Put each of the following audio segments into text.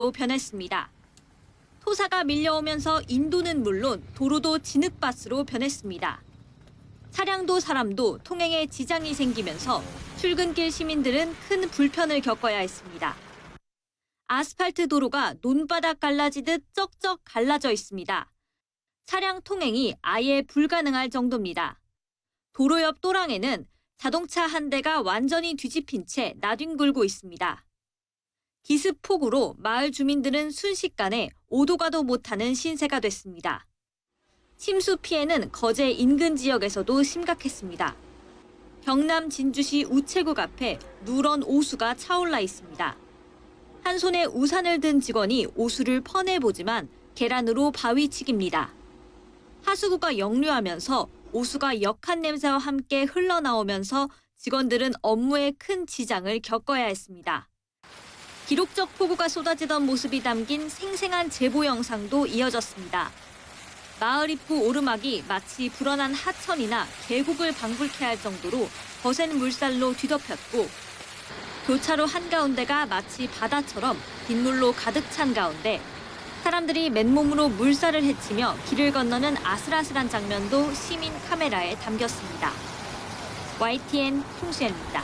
변했습니다. 토사가 밀려오면서 인도는 물론 도로도 진흙밭으로 변했습니다. 차량도 사람도 통행에 지장이 생기면서 출근길 시민들은 큰 불편을 겪어야 했습니다. 아스팔트 도로가 논바닥 갈라지듯 쩍쩍 갈라져 있습니다. 차량 통행이 아예 불가능할 정도입니다. 도로 옆 또랑에는 자동차 한 대가 완전히 뒤집힌 채 나뒹굴고 있습니다. 기습 폭우로 마을 주민들은 순식간에 오도 가도 못하는 신세가 됐습니다. 침수 피해는 거제 인근 지역에서도 심각했습니다. 경남 진주시 우체국 앞에 누런 오수가 차올라 있습니다. 한 손에 우산을 든 직원이 오수를 퍼내보지만 계란으로 바위치기입니다. 하수구가 역류하면서 오수가 역한 냄새와 함께 흘러나오면서 직원들은 업무에 큰 지장을 겪어야 했습니다. 기록적 폭우가 쏟아지던 모습이 담긴 생생한 제보 영상도 이어졌습니다. 마을 입구 오르막이 마치 불어난 하천이나 계곡을 방불케 할 정도로 거센 물살로 뒤덮였고 교차로 한가운데가 마치 바다처럼 빗물로 가득 찬 가운데 사람들이 맨몸으로 물살을 헤치며 길을 건너는 아슬아슬한 장면도 시민 카메라에 담겼습니다. YTN 홍수연입니다.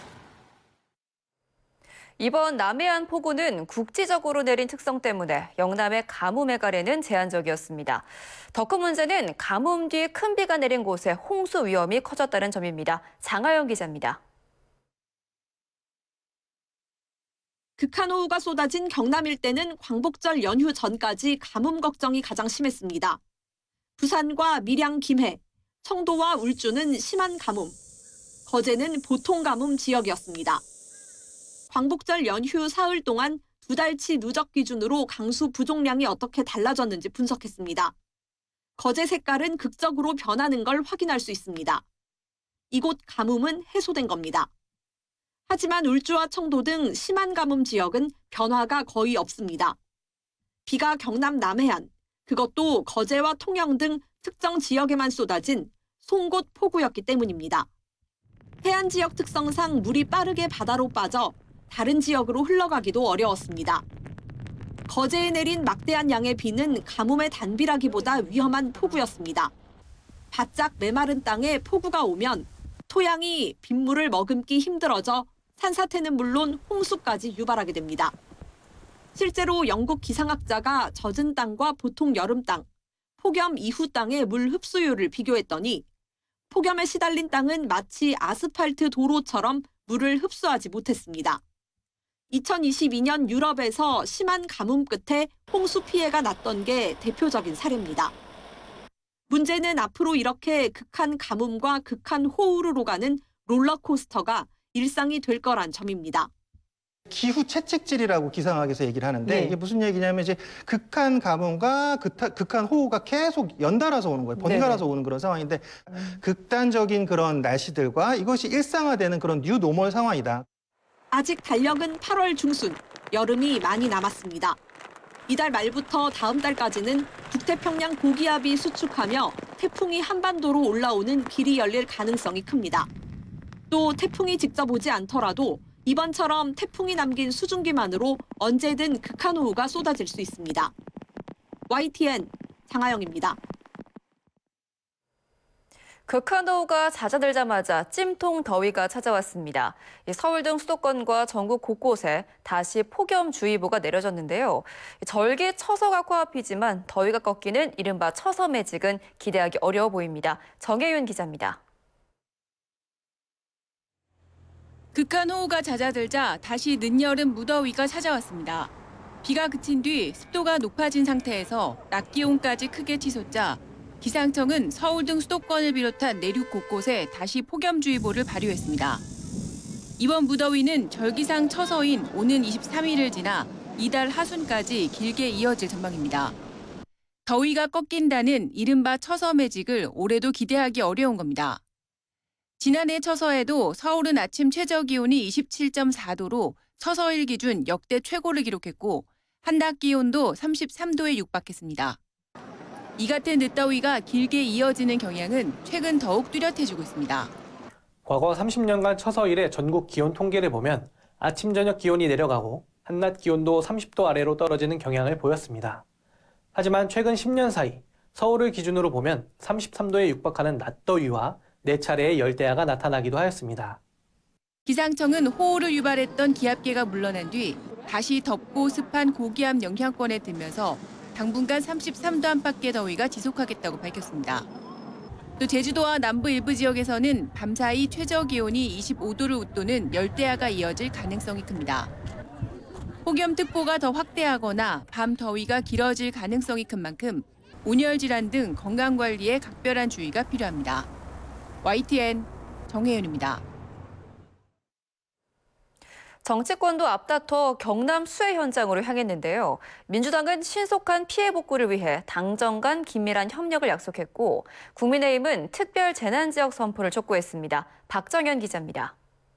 이번 남해안 폭우는 국지적으로 내린 특성 때문에 영남의 가뭄에 가래는 제한적이었습니다. 더 큰 문제는 가뭄 뒤 큰 비가 내린 곳에 홍수 위험이 커졌다는 점입니다. 장하영 기자입니다. 극한호우가 쏟아진 경남 일대는 광복절 연휴 전까지 가뭄 걱정이 가장 심했습니다. 부산과 밀양, 김해, 청도와 울주는 심한 가뭄, 거제는 보통 가뭄 지역이었습니다. 광복절 연휴 사흘 동안 2달치 누적 기준으로 강수 부족량이 어떻게 달라졌는지 분석했습니다. 거제 색깔은 극적으로 변하는 걸 확인할 수 있습니다. 이곳 가뭄은 해소된 겁니다. 하지만 울주와 청도 등 심한 가뭄 지역은 변화가 거의 없습니다. 비가 경남 남해안, 그것도 거제와 통영 등 특정 지역에만 쏟아진 송곳 폭우였기 때문입니다. 해안 지역 특성상 물이 빠르게 바다로 빠져 다른 지역으로 흘러가기도 어려웠습니다. 거제에 내린 막대한 양의 비는 가뭄의 단비라기보다 위험한 폭우였습니다. 바짝 메마른 땅에 폭우가 오면 토양이 빗물을 머금기 힘들어져 산사태는 물론 홍수까지 유발하게 됩니다. 실제로 영국 기상학자가 젖은 땅과 보통 여름 땅, 폭염 이후 땅의 물 흡수율을 비교했더니 폭염에 시달린 땅은 마치 아스팔트 도로처럼 물을 흡수하지 못했습니다. 2022년 유럽에서 심한 가뭄 끝에 홍수 피해가 났던 게 대표적인 사례입니다. 문제는 앞으로 이렇게 극한 가뭄과 극한 호우로 가는 롤러코스터가 일상이 될 거란 점입니다. 기후 채찍질이라고 기상학에서 얘기를 하는데 네. 이게 무슨 얘기냐면 이제 극한 가뭄과 극한 호우가 계속 연달아서 오는 거예요. 번갈아서 오는 그런 상황인데 극단적인 그런 날씨들과 이것이 일상화되는 그런 뉴 노멀 상황이다. 아직 달력은 8월 중순, 여름이 많이 남았습니다. 이달 말부터 다음 달까지는 북태평양 고기압이 수축하며 태풍이 한반도로 올라오는 길이 열릴 가능성이 큽니다. 또 태풍이 직접 오지 않더라도 이번처럼 태풍이 남긴 수증기만으로 언제든 극한호우가 쏟아질 수 있습니다. YTN 장하영입니다. 극한호우가 잦아들자마자 찜통 더위가 찾아왔습니다. 서울 등 수도권과 전국 곳곳에 다시 폭염주의보가 내려졌는데요. 절기 처서가 코앞이지만 더위가 꺾이는 이른바 처서 매직은 기대하기 어려워 보입니다. 정혜윤 기자입니다. 극한호우가 잦아들자 다시 늦여름 무더위가 찾아왔습니다. 비가 그친 뒤 습도가 높아진 상태에서 낮 기온까지 크게 치솟자 기상청은 서울 등 수도권을 비롯한 내륙 곳곳에 다시 폭염주의보를 발효했습니다. 이번 무더위는 절기상 처서인 오는 23일을 지나 이달 하순까지 길게 이어질 전망입니다. 더위가 꺾인다는 이른바 처서 매직을 올해도 기대하기 어려운 겁니다. 지난해 처서에도 서울은 아침 최저기온이 27.4도로 처서일 기준 역대 최고를 기록했고 한낮 기온도 33도에 육박했습니다. 이 같은 늦더위가 길게 이어지는 경향은 최근 더욱 뚜렷해지고 있습니다. 과거 30년간 처서 이래 전국 기온 통계를 보면 아침 저녁 기온이 내려가고 한낮 기온도 30도 아래로 떨어지는 경향을 보였습니다. 하지만 최근 10년 사이 서울을 기준으로 보면 33도에 육박하는 낮더위와 4차례의 열대야가 나타나기도 하였습니다. 기상청은 호우를 유발했던 기압계가 물러난 뒤 다시 덥고 습한 고기압 영향권에 들면서 당분간 33도 안팎의 더위가 지속하겠다고 밝혔습니다. 또 제주도와 남부 일부 지역에서는 밤사이 최저 기온이 25도를 웃도는 열대야가 이어질 가능성이 큽니다. 폭염특보가 더 확대하거나 밤 더위가 길어질 가능성이 큰 만큼 온열 질환 등 건강관리에 각별한 주의가 필요합니다. YTN 정혜윤입니다. 정치권도 앞다퉈 경남 수해 현장으로 향했는데요. 민주당은 신속한 피해 복구를 위해 당정 간 긴밀한 협력을 약속했고 국민의힘은 특별 재난지역 선포를 촉구했습니다. 박정현 기자입니다.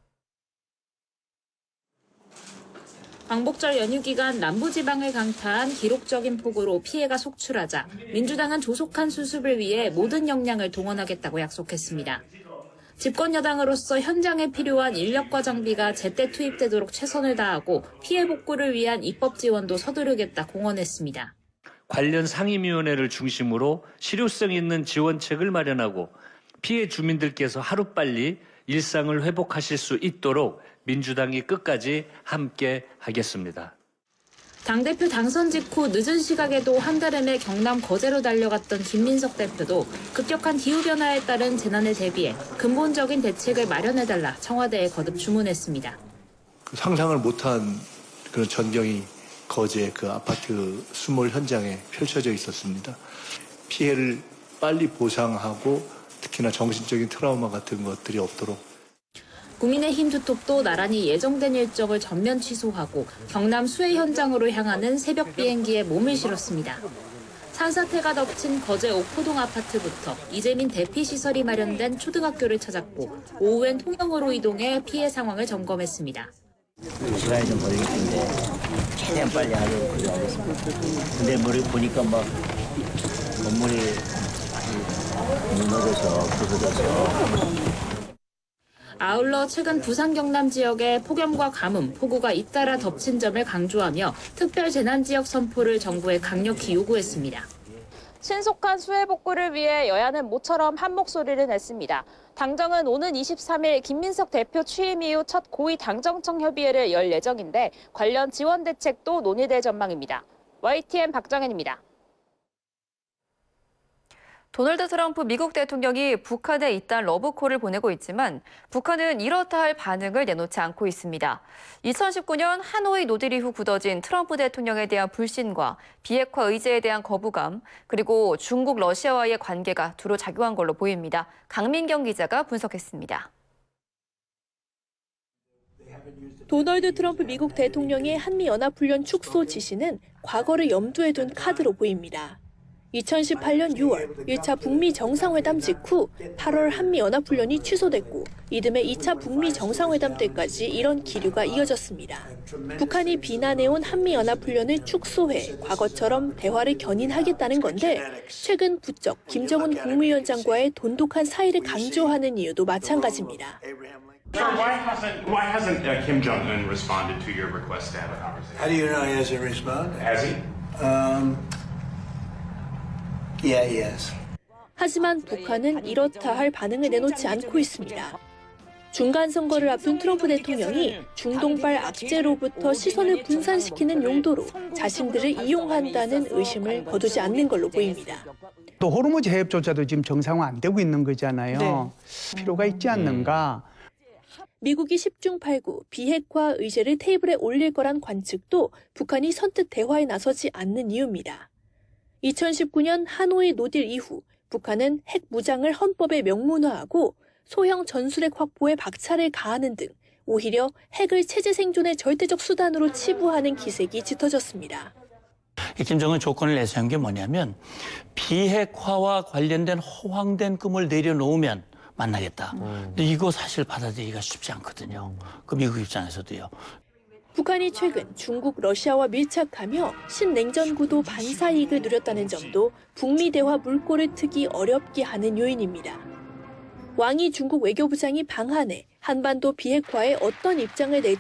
광복절 연휴 기간 남부지방을 강타한 기록적인 폭우로 피해가 속출하자 민주당은 조속한 수습을 위해 모든 역량을 동원하겠다고 약속했습니다. 집권 여당으로서 현장에 필요한 인력과 장비가 제때 투입되도록 최선을 다하고 피해 복구를 위한 입법 지원도 서두르겠다 공언했습니다. 관련 상임위원회를 중심으로 실효성 있는 지원책을 마련하고 피해 주민들께서 하루빨리 일상을 회복하실 수 있도록 민주당이 끝까지 함께 하겠습니다. 당대표 당선 직후 늦은 시각에도 한달음에 경남 거제로 달려갔던 김민석 대표도 급격한 기후변화에 따른 재난에 대비해 근본적인 대책을 마련해달라 청와대에 거듭 주문했습니다. 상상을 못한 그런 전경이 거제 그 아파트 수몰 현장에 펼쳐져 있었습니다. 피해를 빨리 보상하고 특히나 정신적인 트라우마 같은 것들이 없도록. 국민의힘 투톱도 나란히 예정된 일정을 전면 취소하고 경남 수해 현장으로 향하는 새벽 비행기에 몸을 실었습니다. 산사태가 덮친 거제 옥포동 아파트부터 이재민 대피시설이 마련된 초등학교를 찾았고 오후엔 통영으로 이동해 피해 상황을 점검했습니다. 시간이 좀 걸리기 때문에 최대한 빨리 하려고 하겠습니다. 근데 머리 보니까 막 건물이 무너져서 부서져서. 아울러 최근 부산 경남 지역에 폭염과 가뭄, 폭우가 잇따라 덮친 점을 강조하며 특별 재난지역 선포를 정부에 강력히 요구했습니다. 신속한 수해 복구를 위해 여야는 모처럼 한 목소리를 냈습니다. 당정은 오는 23일 김민석 대표 취임 이후 첫 고위 당정청 협의회를 열 예정인데 관련 지원 대책도 논의될 전망입니다. YTN 박정현입니다. 도널드 트럼프 미국 대통령이 북한에 잇단 러브콜을 보내고 있지만 북한은 이렇다 할 반응을 내놓지 않고 있습니다. 2019년 하노이 노딜 이후 굳어진 트럼프 대통령에 대한 불신과 비핵화 의제에 대한 거부감, 그리고 중국, 러시아와의 관계가 두루 작용한 걸로 보입니다. 강민경 기자가 분석했습니다. 도널드 트럼프 미국 대통령의 한미연합훈련 축소 지시는 과거를 염두에 둔 카드로 보입니다. 2018년 6월 1차 북미 정상회담 직후 8월 한미연합훈련이 취소됐고 이듬해 2차 북미 정상회담 때까지 이런 기류가 이어졌습니다. 북한이 비난해온 한미연합훈련을 축소해 과거처럼 대화를 견인하겠다는 건데 최근 부쩍 김정은 국무위원장과의 돈독한 사이를 강조하는 이유도 마찬가지입니다. So why hasn't Kim Jong-un responded to your request to have a conversation? How do you know he hasn't responded? Has he? Yeah, he has. 하지만 북한은 이렇다 할 반응을 내놓지 않고 있습니다. 중간 선거를 앞둔 트럼프 대통령이 중동발 악재로부터 시선을 분산시키는 용도로 자신들을 이용한다는 의심을 거두지 않는 걸로 보입니다. 또 호르무즈 해협조차도 지금 정상화 안 되고 있는 거잖아요. 네. 필요가 있지 않는가. 미국이 10중 8구 비핵화 의제를 테이블에 올릴 거란 관측도 북한이 선뜻 대화에 나서지 않는 이유입니다. 2019년 하노이 노딜 이후 북한은 핵 무장을 헌법에 명문화하고 소형 전술핵 확보에 박차를 가하는 등 오히려 핵을 체제 생존의 절대적 수단으로 치부하는 기색이 짙어졌습니다. 김정은 조건을 내세운 게 뭐냐면 비핵화와 관련된 허황된 꿈을 내려놓으면 만나겠다. 근데 이거 사실 받아들이기가 쉽지 않거든요. 그 미국 입장에서도요. 북한이 최근 중국, 러시아와 밀착하며 신냉전 구도 반사이익을 누렸다는 점도 북미 대화 물꼬를 트기 어렵게 하는 요인입니다. 왕이 중국 외교부장이 방한해 한반도 비핵화에 어떤 입장을 낼지